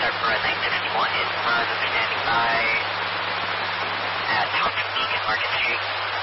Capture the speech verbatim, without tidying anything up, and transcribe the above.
start for nine sixty-one is Verizon standing by at Thompson Peak and Market Street.